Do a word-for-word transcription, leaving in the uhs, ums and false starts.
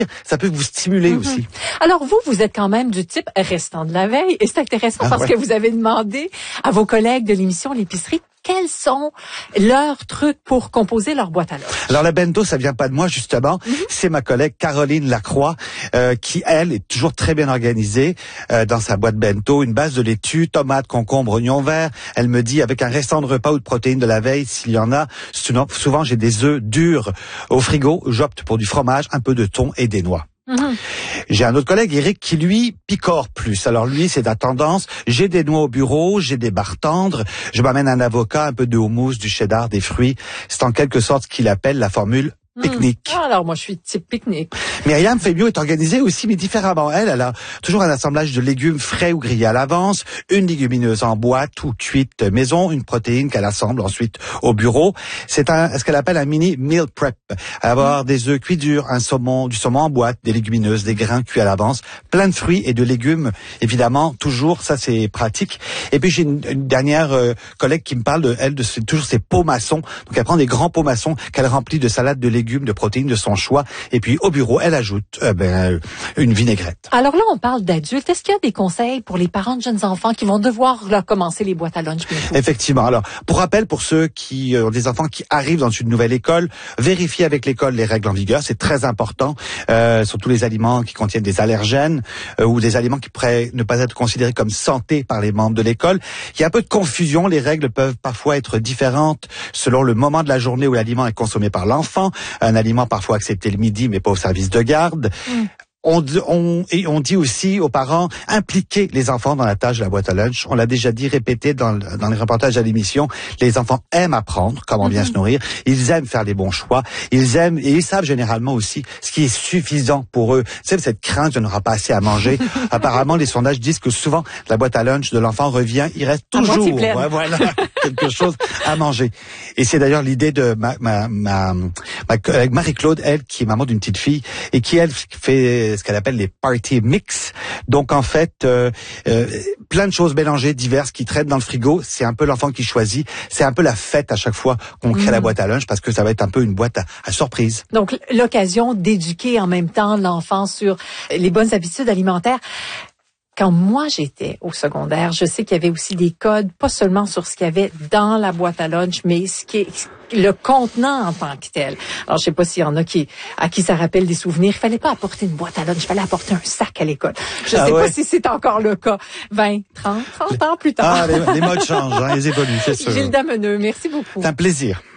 Ça peut vous stimuler mm-hmm. aussi. Alors vous, vous êtes quand même du type restant de la veille. Et c'est intéressant ah, parce ouais. que vous avez demandé à vos collègues de l'émission L'épicerie quels sont leurs trucs pour composer leur boîte à lunch. Alors la bento, ça vient pas de moi justement. Mm-hmm. C'est ma collègue Caroline Lacroix euh, qui, elle, est toujours très bien organisée euh, dans sa boîte bento. Une base de laitue, tomates, concombres, oignons verts. Elle me dit, avec un restant de repas ou de protéines de la veille, s'il y en a, souvent j'ai des œufs durs au frigo. J'opte pour du fromage, un peu de thon et des noix. Mmh. J'ai un autre collègue, Eric, qui lui picore plus. Alors lui, c'est la tendance. J'ai des noix au bureau, j'ai des barres tendres. Je m'amène un avocat, un peu de houmous, du cheddar, des fruits. C'est en quelque sorte ce qu'il appelle la formule pique-nique. Mmh. Alors moi je suis type pique-nique. Myriam Faibio est organisée aussi, mais différemment. Elle, elle a toujours un assemblage de légumes frais ou grillés à l'avance, une légumineuse en boîte ou cuite maison, une protéine qu'elle assemble ensuite au bureau. C'est un, ce qu'elle appelle un mini meal prep. Avoir mmh. des œufs cuits durs, un saumon, du saumon en boîte, des légumineuses, des grains cuits à l'avance, plein de fruits et de légumes, évidemment, toujours, ça c'est pratique. Et puis j'ai une, une dernière euh, collègue qui me parle de elle, de ses, toujours ses pots maçons. Donc elle prend des grands pots maçons qu'elle remplit de salades de légumes, de protéines de son choix. Et puis au bureau, elle ajoute euh, ben, une vinaigrette. Alors là, on parle d'adultes. Est-ce qu'il y a des conseils pour les parents de jeunes enfants qui vont devoir là, commencer les boîtes à lunch bientôt? Effectivement. Alors, pour rappel, pour ceux qui ont des enfants qui arrivent dans une nouvelle école, vérifiez avec l'école les règles en vigueur. C'est très important. Euh, surtout les aliments qui contiennent des allergènes euh, ou des aliments qui pourraient ne pas être considérés comme santé par les membres de l'école. Il y a un peu de confusion. Les règles peuvent parfois être différentes selon le moment de la journée où l'aliment est consommé par l'enfant. Un aliment parfois accepté le midi, mais pas au service de garde. Mm. On, on, et on dit aussi aux parents, impliquer les enfants dans la tâche de la boîte à lunch. On l'a déjà dit, répété dans, dans les reportages à l'émission. Les enfants aiment apprendre comment bien mm-hmm. se nourrir. Ils aiment faire les bons choix. Ils aiment, et ils savent généralement aussi ce qui est suffisant pour eux. C'est cette crainte de n'aura pas assez à manger. Apparemment, les sondages disent que souvent, la boîte à lunch de l'enfant revient, il reste toujours, ouais, voilà, quelque chose à manger. Et c'est d'ailleurs l'idée de ma, ma, ma, ma collègue Marie-Claude, elle, qui est maman d'une petite fille, et qui, elle, fait ce qu'elle appelle les party mix. Donc en fait, euh, euh, plein de choses mélangées, diverses, qui traînent dans le frigo. C'est un peu l'enfant qui choisit. C'est un peu la fête à chaque fois qu'on crée mmh. la boîte à lunch, parce que ça va être un peu une boîte à, à surprise. Donc l'occasion d'éduquer en même temps l'enfant sur les bonnes habitudes alimentaires. Quand moi j'étais au secondaire, je sais qu'il y avait aussi des codes, pas seulement sur ce qu'il y avait dans la boîte à lunch, mais ce qui est le contenant en tant que tel. Alors je sais pas s'il y en a qui à qui ça rappelle des souvenirs. Il fallait pas apporter une boîte à lunch, il fallait apporter un sac à l'école. Je ah sais ouais. pas si c'est encore le cas. vingt, trente, trente ans plus tard. Ah, les, les modes changent, hein, ils évoluent, c'est sûr. Gilles Dameneux, merci beaucoup. C'est un plaisir.